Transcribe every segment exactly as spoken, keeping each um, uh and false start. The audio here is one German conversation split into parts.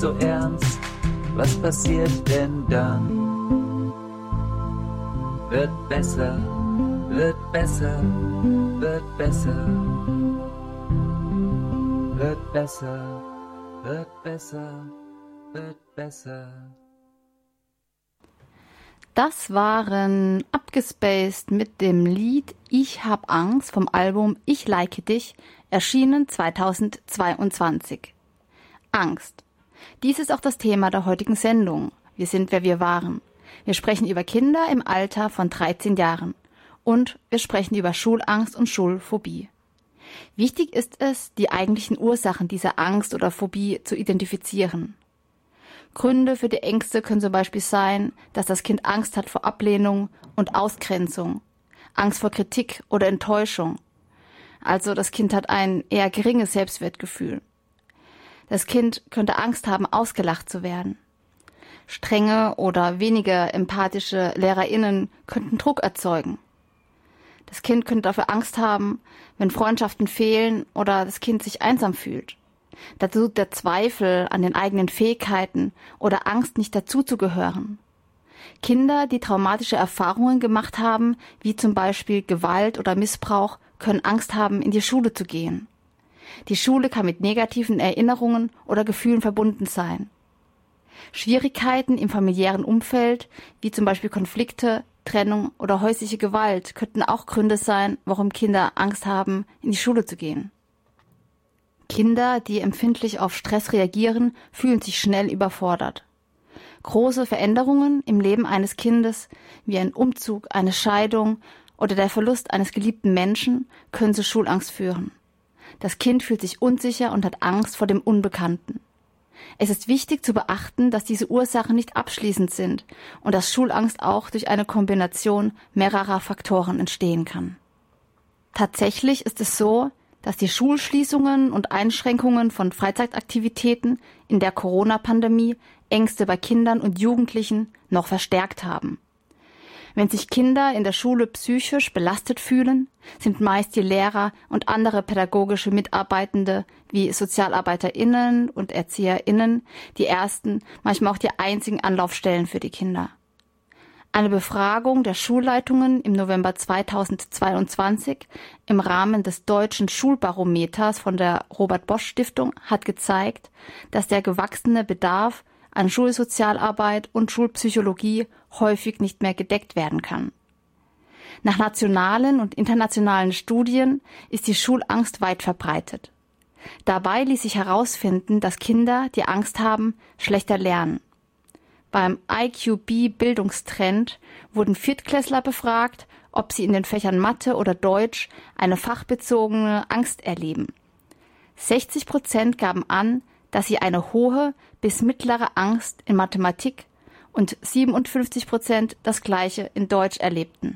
so ernst, was passiert denn dann? Wird besser, wird besser, wird besser, wird besser, wird besser, wird besser. Das waren Abgespaced mit dem Lied Ich hab Angst vom Album Ich like dich, erschienen zweitausendzweiundzwanzig. Angst. Dies ist auch das Thema der heutigen Sendung. Wir sind, wer wir waren. Wir sprechen über Kinder im Alter von dreizehn Jahren. Und wir sprechen über Schulangst und Schulphobie. Wichtig ist es, die eigentlichen Ursachen dieser Angst oder Phobie zu identifizieren. Gründe für die Ängste können zum Beispiel sein, dass das Kind Angst hat vor Ablehnung und Ausgrenzung, Angst vor Kritik oder Enttäuschung. Also das Kind hat ein eher geringes Selbstwertgefühl. Das Kind könnte Angst haben, ausgelacht zu werden. Strenge oder weniger empathische LehrerInnen könnten Druck erzeugen. Das Kind könnte dafür Angst haben, wenn Freundschaften fehlen oder das Kind sich einsam fühlt. Dazu der Zweifel an den eigenen Fähigkeiten oder Angst, nicht dazuzugehören. Kinder, die traumatische Erfahrungen gemacht haben, wie zum Beispiel Gewalt oder Missbrauch, können Angst haben, in die Schule zu gehen. Die Schule kann mit negativen Erinnerungen oder Gefühlen verbunden sein. Schwierigkeiten im familiären Umfeld, wie zum Beispiel Konflikte, Trennung oder häusliche Gewalt, könnten auch Gründe sein, warum Kinder Angst haben, in die Schule zu gehen. Kinder, die empfindlich auf Stress reagieren, fühlen sich schnell überfordert. Große Veränderungen im Leben eines Kindes, wie ein Umzug, eine Scheidung oder der Verlust eines geliebten Menschen, können zu Schulangst führen. Das Kind fühlt sich unsicher und hat Angst vor dem Unbekannten. Es ist wichtig zu beachten, dass diese Ursachen nicht abschließend sind und dass Schulangst auch durch eine Kombination mehrerer Faktoren entstehen kann. Tatsächlich ist es so, dass die Schulschließungen und Einschränkungen von Freizeitaktivitäten in der Corona-Pandemie Ängste bei Kindern und Jugendlichen noch verstärkt haben. Wenn sich Kinder in der Schule psychisch belastet fühlen, sind meist die Lehrer und andere pädagogische Mitarbeitende wie SozialarbeiterInnen und ErzieherInnen die ersten, manchmal auch die einzigen Anlaufstellen für die Kinder. Eine Befragung der Schulleitungen im November zweitausendzweiundzwanzig im Rahmen des Deutschen Schulbarometers von der Robert-Bosch-Stiftung hat gezeigt, dass der gewachsene Bedarf an Schulsozialarbeit und Schulpsychologie häufig nicht mehr gedeckt werden kann. Nach nationalen und internationalen Studien ist die Schulangst weit verbreitet. Dabei ließ sich herausfinden, dass Kinder, die Angst haben, schlechter lernen. Beim I Q B-Bildungstrend wurden Viertklässler befragt, ob sie in den Fächern Mathe oder Deutsch eine fachbezogene Angst erleben. sechzig Prozent gaben an, dass sie eine hohe bis mittlere Angst in Mathematik und siebenundfünfzig Prozent das Gleiche in Deutsch erlebten.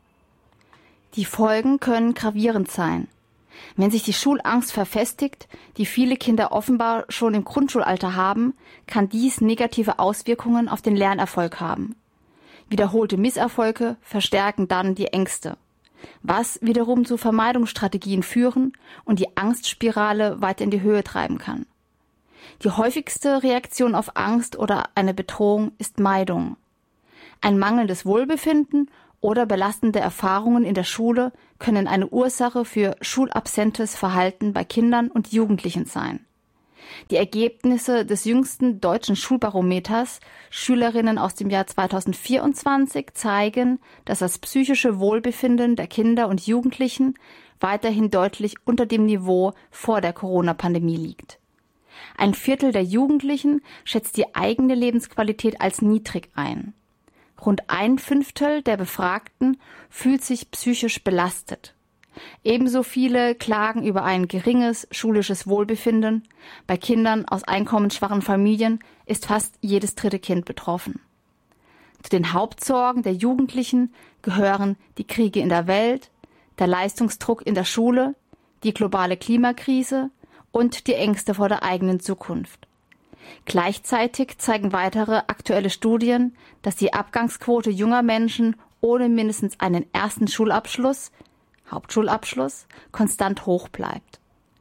Die Folgen können gravierend sein. Wenn sich die Schulangst verfestigt, die viele Kinder offenbar schon im Grundschulalter haben, kann dies negative Auswirkungen auf den Lernerfolg haben. Wiederholte Misserfolge verstärken dann die Ängste, was wiederum zu Vermeidungsstrategien führen und die Angstspirale weiter in die Höhe treiben kann. Die häufigste Reaktion auf Angst oder eine Bedrohung ist Meidung. Ein mangelndes Wohlbefinden oder belastende Erfahrungen in der Schule können eine Ursache für schulabsentes Verhalten bei Kindern und Jugendlichen sein. Die Ergebnisse des jüngsten deutschen Schulbarometers Schülerinnen aus dem Jahr zweitausendvierundzwanzig zeigen, dass das psychische Wohlbefinden der Kinder und Jugendlichen weiterhin deutlich unter dem Niveau vor der Corona-Pandemie liegt. Ein Viertel der Jugendlichen schätzt die eigene Lebensqualität als niedrig ein. Rund ein Fünftel der Befragten fühlt sich psychisch belastet. Ebenso viele klagen über ein geringes schulisches Wohlbefinden. Bei Kindern aus einkommensschwachen Familien ist fast jedes dritte Kind betroffen. Zu den Hauptsorgen der Jugendlichen gehören die Kriege in der Welt, der Leistungsdruck in der Schule, die globale Klimakrise und die Ängste vor der eigenen Zukunft. Gleichzeitig zeigen weitere aktuelle Studien, dass die Abgangsquote junger Menschen ohne mindestens einen ersten Schulabschluss, Hauptschulabschluss, konstant hoch bleibt.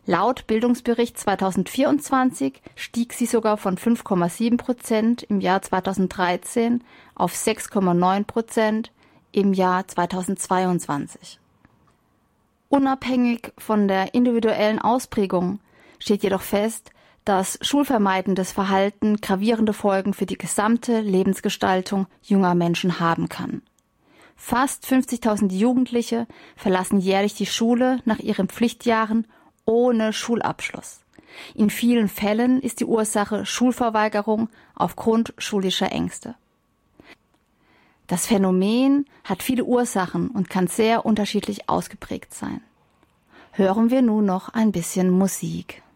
Laut Bildungsbericht zweitausendvierundzwanzig stieg sie sogar von fünf Komma sieben Prozent im Jahr zweitausenddreizehn auf sechs Komma neun Prozent im Jahr zweitausendzweiundzwanzig. Unabhängig von der individuellen Ausprägung steht jedoch fest, dass schulvermeidendes Verhalten gravierende Folgen für die gesamte Lebensgestaltung junger Menschen haben kann. Fast fünfzigtausend Jugendliche verlassen jährlich die Schule nach ihren Pflichtjahren ohne Schulabschluss. In vielen Fällen ist die Ursache Schulverweigerung aufgrund schulischer Ängste. Das Phänomen hat viele Ursachen und kann sehr unterschiedlich ausgeprägt sein. Hören wir nun noch ein bisschen Musik.